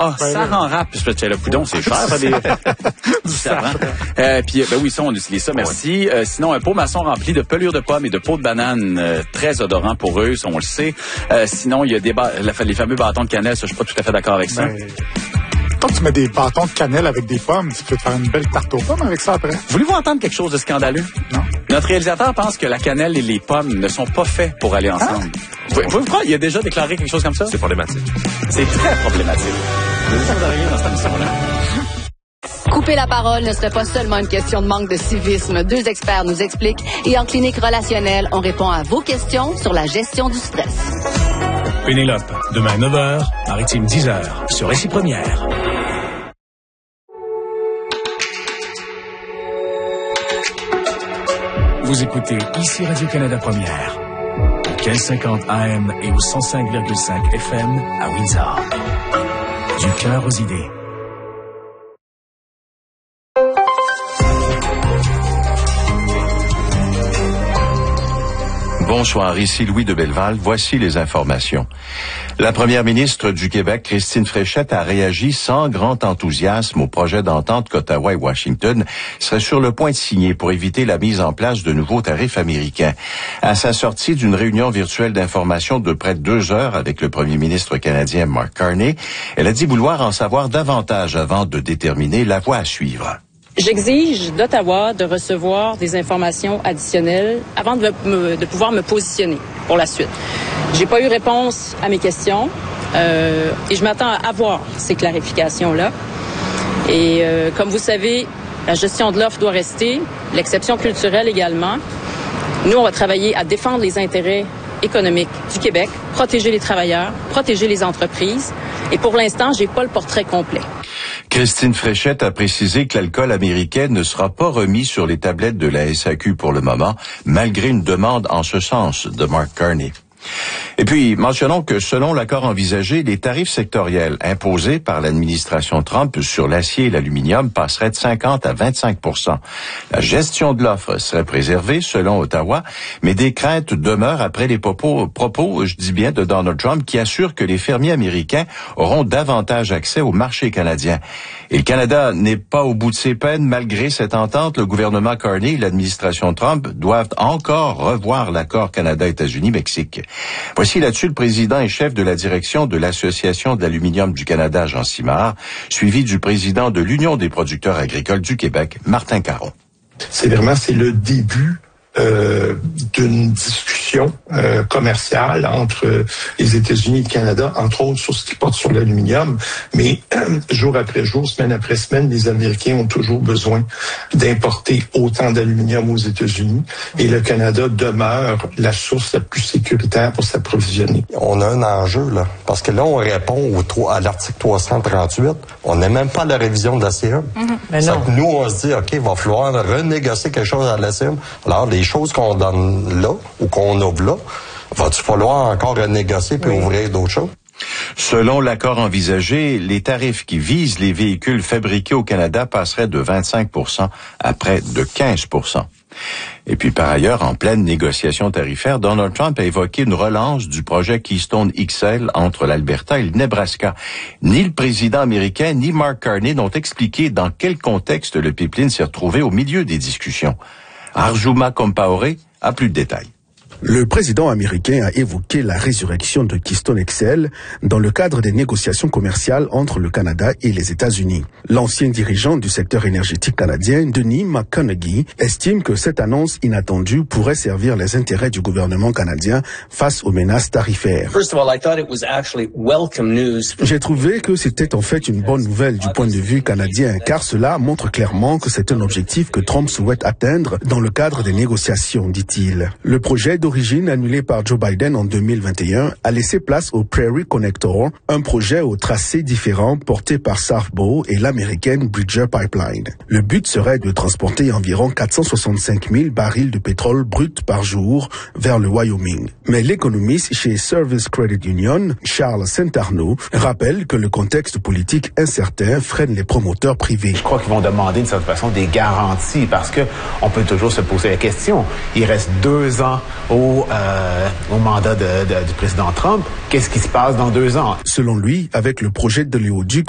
Ah, ça en rap. Je fais le poudon, c'est cher, ça, des... du savon. Puis, oui, ça, on utilise ça, merci. Sinon, un pot maçon rempli de pelure de pommes et de peau de banane, très odorant pour eux, ça, on le sait. Sinon, il y a les fameux bâtons de cannelle, ça, je suis pas tout à fait d'accord avec ça. Quand tu mets des bâtons de cannelle avec des pommes, tu peux te faire une belle tarte aux pommes avec ça après. Voulez-vous entendre quelque chose de scandaleux? Non. Notre réalisateur pense que la cannelle et les pommes ne sont pas faits pour aller ensemble. Vous croyez, il a déjà déclaré quelque chose comme ça? C'est problématique. C'est très problématique. Vous ne rien dans cette émission-là. Couper la parole ne serait pas seulement une question de manque de civisme. 2 experts nous expliquent et en clinique relationnelle, on répond à vos questions sur la gestion du stress. Pénélope, demain 9h, Maritime 10h, sur Récit Première. Vous écoutez ici Radio-Canada Première, au 1550 AM et au 105,5 FM à Windsor. Du cœur aux idées. Bonsoir, ici Louis de Belleval. Voici les informations. La première ministre du Québec, Christine Fréchette, a réagi sans grand enthousiasme au projet d'entente qu'Ottawa et Washington seraient sur le point de signer pour éviter la mise en place de nouveaux tarifs américains. À sa sortie d'une réunion virtuelle d'information de près de 2 heures avec le premier ministre canadien Mark Carney, elle a dit vouloir en savoir davantage avant de déterminer la voie à suivre. J'exige d'Ottawa de recevoir des informations additionnelles avant de pouvoir me positionner pour la suite. J'ai pas eu réponse à mes questions et je m'attends à avoir ces clarifications-là. Et comme vous savez, la gestion de l'offre doit rester, l'exception culturelle également. Nous, on va travailler à défendre les intérêts économiques du Québec, protéger les travailleurs, protéger les entreprises. Et pour l'instant, j'ai pas le portrait complet. Christine Fréchette a précisé que l'alcool américain ne sera pas remis sur les tablettes de la SAQ pour le moment, malgré une demande en ce sens de Mark Carney. Et puis, mentionnons que selon l'accord envisagé, les tarifs sectoriels imposés par l'administration Trump sur l'acier et l'aluminium passeraient de 50 à 25%. La gestion de l'offre serait préservée, selon Ottawa, mais des craintes demeurent après les propos, je dis bien, de Donald Trump, qui assure que les fermiers américains auront davantage accès au marché canadien. Et le Canada n'est pas au bout de ses peines. Malgré cette entente, le gouvernement Carney et l'administration Trump doivent encore revoir l'accord Canada-États-Unis-Mexique. Voici là-dessus le président et chef de la direction de l'Association de l'aluminium du Canada, Jean Simard, suivi du président de l'Union des producteurs agricoles du Québec, Martin Caron. C'est le début d'une discussion commerciale entre les États-Unis et le Canada, entre autres sur ce qui porte sur l'aluminium. Mais jour après jour, semaine après semaine, les Américains ont toujours besoin d'importer autant d'aluminium aux États-Unis et le Canada demeure la source la plus sécuritaire pour s'approvisionner. On a un enjeu, là, parce que là, on répond à l'article 338. On n'est même pas à la révision de la CM. Mais non. Nous, on se dit, OK, il va falloir renégocier quelque chose à la CM. Alors, les choses qu'on donne là ou qu'on ouvre là, va-t-il falloir encore renégocier puis ouvrir d'autres choses? Selon l'accord envisagé, les tarifs qui visent les véhicules fabriqués au Canada passeraient de 25% à près de 15%. Et puis par ailleurs, en pleine négociation tarifaire, Donald Trump a évoqué une relance du projet Keystone XL entre l'Alberta et le Nebraska. Ni le président américain ni Mark Carney n'ont expliqué dans quel contexte le pipeline s'est retrouvé au milieu des discussions. Arjuma Compaoré a plus de détails. Le président américain a évoqué la résurrection de Keystone XL dans le cadre des négociations commerciales entre le Canada et les États-Unis. L'ancien dirigeant du secteur énergétique canadien, Denis McConaughey, estime que cette annonce inattendue pourrait servir les intérêts du gouvernement canadien face aux menaces tarifaires. J'ai trouvé que c'était en fait une bonne nouvelle du point de vue canadien, car cela montre clairement que c'est un objectif que Trump souhaite atteindre dans le cadre des négociations, dit-il. Le projet d'origine annulé par Joe Biden en 2021 a laissé place au Prairie Connector, un projet au tracé différent porté par South Bow et l'américaine Bridger Pipeline. Le but serait de transporter environ 465 000 barils de pétrole brut par jour vers le Wyoming. Mais l'économiste chez Service Credit Union, Charles Saint-Arnaud, rappelle que le contexte politique incertain freine les promoteurs privés. Je crois qu'ils vont demander d'une certaine façon des garanties parce que on peut toujours se poser la question. Il reste 2 ans au mandat du président Trump. Qu'est-ce qui se passe dans 2 ans? Selon lui, avec le projet de l'éoduc